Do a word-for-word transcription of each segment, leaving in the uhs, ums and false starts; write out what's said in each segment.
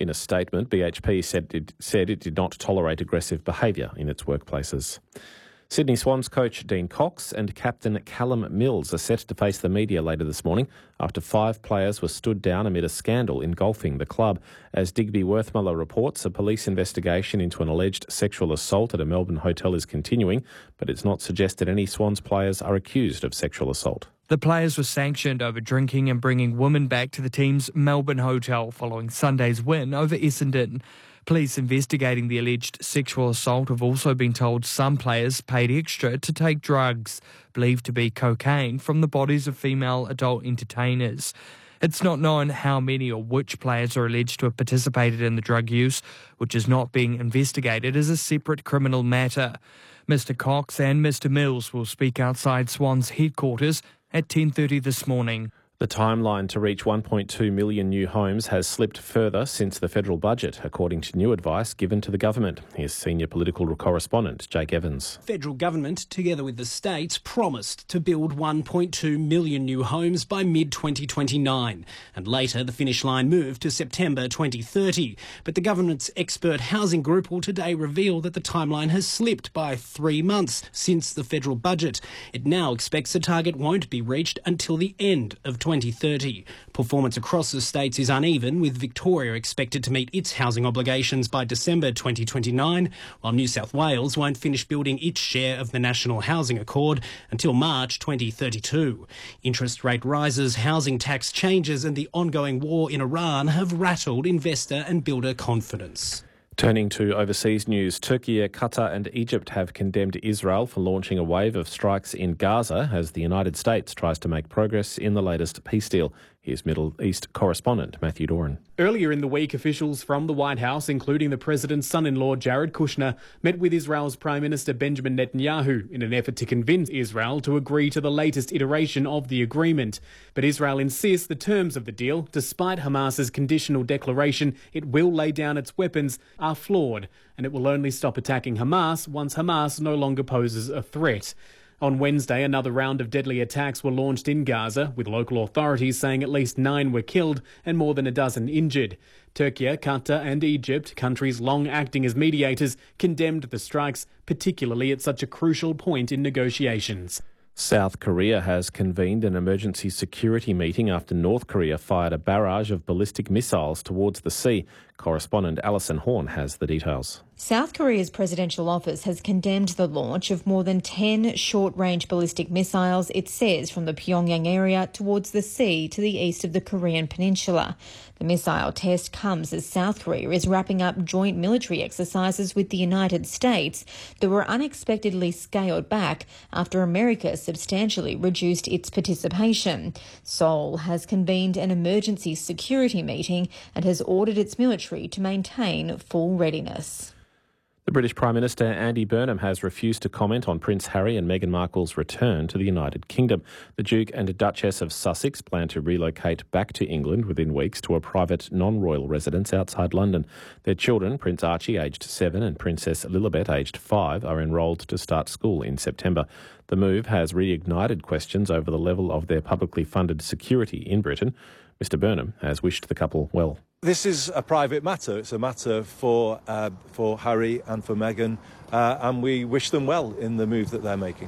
In a statement, B H P said it, said it did not tolerate aggressive behaviour in its workplaces. Sydney Swans coach Dean Cox and captain Callum Mills are set to face the media later this morning after five players were stood down amid a scandal engulfing the club. As Digby Worthmuller reports, a police investigation into an alleged sexual assault at a Melbourne hotel is continuing, but it's not suggested any Swans players are accused of sexual assault. The players were sanctioned over drinking and bringing women back to the team's Melbourne hotel following Sunday's win over Essendon. Police investigating the alleged sexual assault have also been told some players paid extra to take drugs, believed to be cocaine, from the bodies of female adult entertainers. It's not known how many or which players are alleged to have participated in the drug use, which is not being investigated as a separate criminal matter. Mister Cox and Mister Mills will speak outside Swans headquarters at ten thirty this morning. The timeline to reach one point two million new homes has slipped further since the federal budget, according to new advice given to the government. Here's senior political correspondent Jake Evans. Federal government, together with the states, promised to build one point two million new homes by mid twenty twenty-nine, and later the finish line moved to September twenty thirty. But the government's expert housing group will today reveal that the timeline has slipped by three months since the federal budget. It now expects the target won't be reached until the end of twenty thirty. Performance across the states is uneven, with Victoria expected to meet its housing obligations by December twenty twenty-nine, while New South Wales won't finish building its share of the National Housing Accord until March twenty thirty-two. Interest rate rises, housing tax changes and the ongoing war in Iran have rattled investor and builder confidence. Turning to overseas news, Turkey, Qatar and Egypt have condemned Israel for launching a wave of strikes in Gaza as the United States tries to make progress in the latest peace deal. Here's Middle East correspondent Matthew Doran. Earlier in the week, officials from the White House, including the president's son-in-law Jared Kushner, met with Israel's Prime Minister Benjamin Netanyahu in an effort to convince Israel to agree to the latest iteration of the agreement. But Israel insists the terms of the deal, despite Hamas's conditional declaration it will lay down its weapons, are flawed, and it will only stop attacking Hamas once Hamas no longer poses a threat. On Wednesday, another round of deadly attacks were launched in Gaza, with local authorities saying at least nine were killed and more than a dozen injured. Turkey, Qatar and Egypt, countries long acting as mediators, condemned the strikes, particularly at such a crucial point in negotiations. South Korea has convened an emergency security meeting after North Korea fired a barrage of ballistic missiles towards the sea. Correspondent Alison Horn has the details. South Korea's presidential office has condemned the launch of more than ten short-range ballistic missiles, it says, from the Pyongyang area towards the sea to the east of the Korean peninsula. The missile test comes as South Korea is wrapping up joint military exercises with the United States that were unexpectedly scaled back after America substantially reduced its participation. Seoul has convened an emergency security meeting and has ordered its military to maintain full readiness. The British Prime Minister Andy Burnham has refused to comment on Prince Harry and Meghan Markle's return to the United Kingdom. The Duke and Duchess of Sussex plan to relocate back to England within weeks to a private non-royal residence outside London. Their children, Prince Archie, aged seven, and Princess Lilibet, aged five, are enrolled to start school in September. The move has reignited questions over the level of their publicly funded security in Britain. Mister Burnham has wished the couple well. This is a private matter. It's a matter for uh, for Harry and for Meghan, uh, and we wish them well in the move that they're making.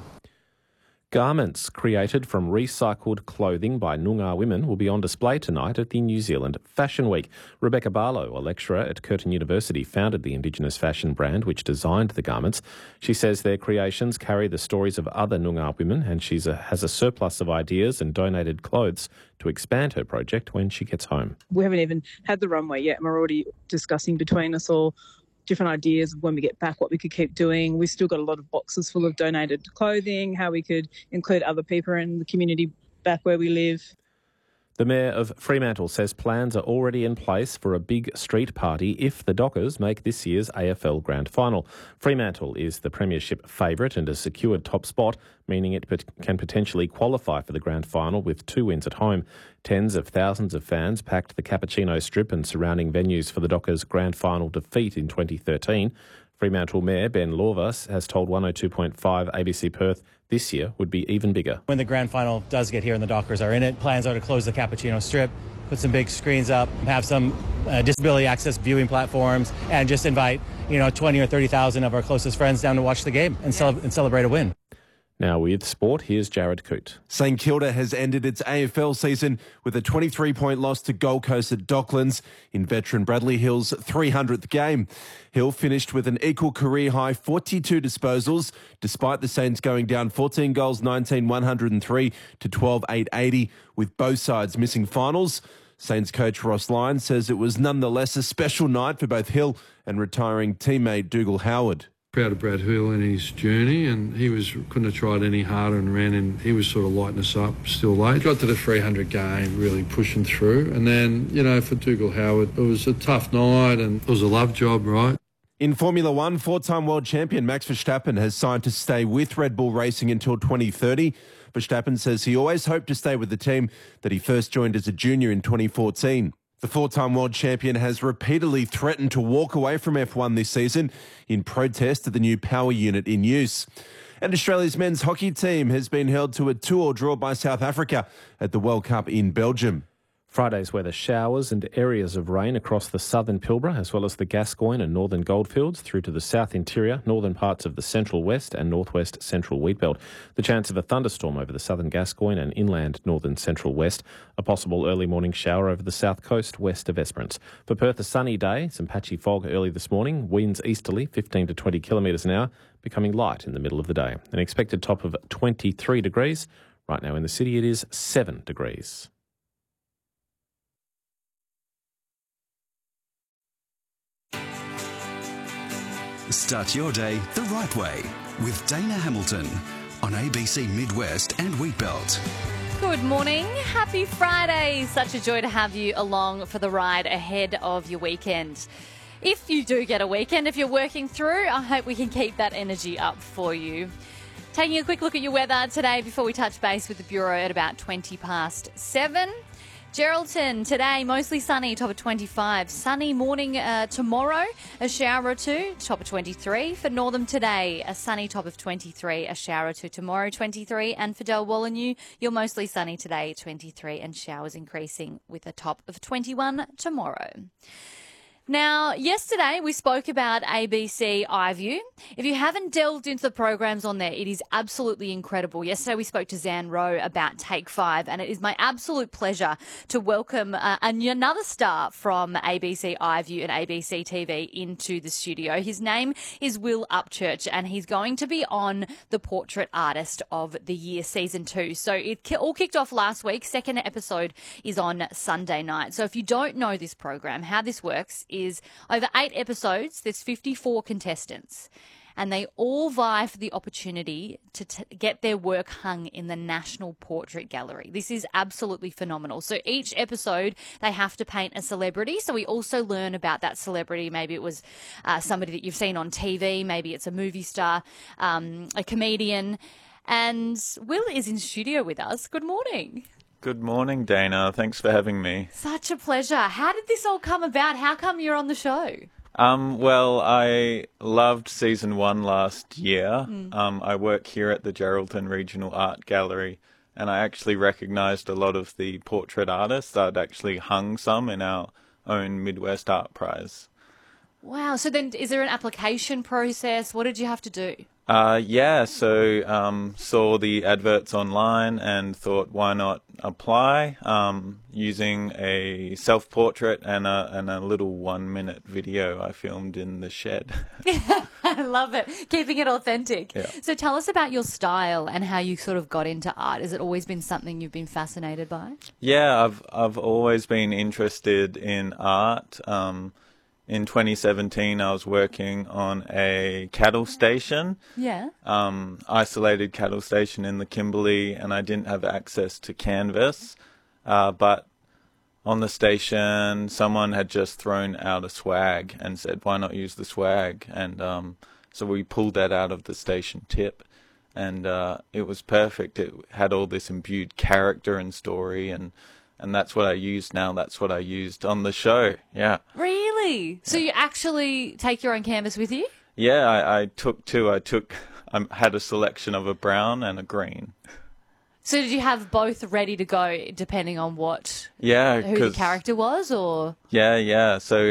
Garments created from recycled clothing by Noongar women will be on display tonight at the New Zealand Fashion Week. Rebecca Barlow, a lecturer at Curtin University, founded the Indigenous fashion brand which designed the garments. She says their creations carry the stories of other Noongar women, and she has a surplus of ideas and donated clothes to expand her project when she gets home. We haven't even had the runway yet, and we're already discussing between us all different ideas of when we get back, what we could keep doing. We've still got a lot of boxes full of donated clothing, how we could include other people in the community back where we live. The Mayor of Fremantle says plans are already in place for a big street party if the Dockers make this year's A F L Grand Final. Fremantle is the premiership favourite and a secured top spot, meaning it can potentially qualify for the Grand Final with two wins at home. Tens of thousands of fans packed the Cappuccino Strip and surrounding venues for the Dockers' Grand Final defeat in twenty thirteen. Fremantle Mayor Ben Lorvas has told one oh two point five A B C Perth this year would be even bigger. When the grand final does get here and the Dockers are in it, plans are to close the Cappuccino Strip, put some big screens up, have some uh, disability access viewing platforms, and just invite, you know, twenty or thirty thousand of our closest friends down to watch the game and, cele- and celebrate a win. Now with sport, here's Jared Coote. St Kilda has ended its A F L season with a twenty-three point loss to Gold Coast at Docklands in veteran Bradley Hill's three hundredth game. Hill finished with an equal career-high forty-two disposals, despite the Saints going down fourteen goals, nineteen one oh three to twelve eight eighty, with both sides missing finals. Saints coach Ross Lyon says it was nonetheless a special night for both Hill and retiring teammate Dougal Howard. Proud of Brad Hill and his journey, and he was couldn't have tried any harder and ran, and he was sort of lighting us up still late. Got to the three hundred game, really pushing through, and then, you know, for Dougal Howard, it was a tough night and it was a love job, right? In Formula One, four-time world champion Max Verstappen has signed to stay with Red Bull Racing until twenty thirty. Verstappen says he always hoped to stay with the team that he first joined as a junior in twenty fourteen. The four-time world champion has repeatedly threatened to walk away from F one this season in protest of the new power unit in use. And Australia's men's hockey team has been held to a two-all draw by South Africa at the World Cup in Belgium. Friday's weather: showers and areas of rain across the southern Pilbara, as well as the Gascoyne and northern Goldfields, through to the south interior, northern parts of the central west and northwest central wheatbelt. The chance of a thunderstorm over the southern Gascoyne and inland northern central west. A possible early morning shower over the south coast west of Esperance. For Perth, a sunny day, some patchy fog early this morning, winds easterly fifteen to twenty kilometres an hour, becoming light in the middle of the day. An expected top of twenty-three degrees. Right now in the city it is seven degrees. Start your day the right way with Dana Hamilton on A B C Midwest and Wheatbelt. Good morning. Happy Friday. Such a joy to have you along for the ride ahead of your weekend. If you do get a weekend, if you're working through, I hope we can keep that energy up for you. Taking a quick look at your weather today before we touch base with the Bureau at about twenty past seven. Geraldton today, mostly sunny, top of twenty-five. Sunny morning uh, tomorrow, a shower or two, top of twenty-three. For Northam today, a sunny top of twenty-three, a shower or two tomorrow, twenty-three. And for Dalwallinu, you're mostly sunny today, twenty-three, and showers increasing with a top of twenty-one tomorrow. Now, yesterday we spoke about A B C iView. If you haven't delved into the programs on there, it is absolutely incredible. Yesterday we spoke to Zan Rowe about Take Five, and it is my absolute pleasure to welcome uh, another star from A B C iView and A B C T V into the studio. His name is Will Upchurch, and he's going to be on the Portrait Artist of the Year Season two. So it all kicked off last week. Second episode is on Sunday night. So if you don't know this program, how this works is over eight episodes, there's fifty-four contestants, and they all vie for the opportunity to t- get their work hung in the National Portrait Gallery. This is absolutely phenomenal. So each episode, they have to paint a celebrity. So we also learn about that celebrity. Maybe it was uh, somebody that you've seen on T V. Maybe it's a movie star, um, a comedian. And Will is in studio with us. Good morning. Good morning, Dana. Thanks for having me. Such a pleasure. How did this all come about? How come you're on the show? Um, well, I loved season one last year. Mm. Um, I work here at the Geraldton Regional Art Gallery, and I actually recognised a lot of the portrait artists. I'd actually hung some in our own Midwest Art Prize. Wow. So then is there an application process? What did you have to do? Uh, yeah, so um, saw the adverts online and thought, why not apply um, using a self-portrait and a, and a little one-minute video I filmed in the shed. I love it, keeping it authentic. Yeah. So tell us about your style and how you sort of got into art. Has it always been something you've been fascinated by? Yeah, I've I've always been interested in art. Um, In twenty seventeen, I was working on a cattle station, yeah, um, isolated cattle station in the Kimberley, and I didn't have access to canvas. Uh, but on the station, someone had just thrown out a swag and said, why not use the swag? And um, so we pulled that out of the station tip, and uh, it was perfect. It had all this imbued character and story, and And that's what I used now. That's what I used on the show. Yeah. Really? So yeah. You actually take your own canvas with you? Yeah, I, I took two. I took, I had a selection of a brown and a green. So did you have both ready to go depending on what, Yeah, who the character was, or? Yeah, yeah. So